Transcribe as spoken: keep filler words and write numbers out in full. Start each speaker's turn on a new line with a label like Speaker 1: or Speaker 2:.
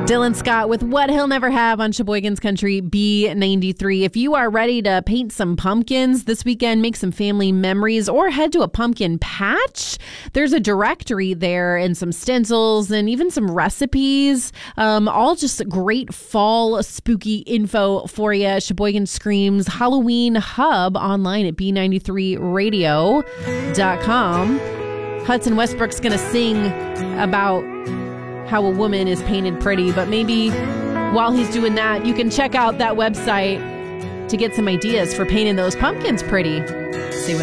Speaker 1: Dylan Scott with What He'll Never Have on Sheboygan's Country B ninety-three. If you are ready to paint some pumpkins this weekend, make some family memories, or head to a pumpkin patch, there's a directory there and some stencils and even some recipes. Um, all just great fall spooky info for you. Sheboygan Screams Halloween Hub online at B ninety-three radio dot com. Hudson Westbrook's going to sing about how a woman is painted pretty, but maybe while he's doing that, you can check out that website to get some ideas for painting those pumpkins pretty. See what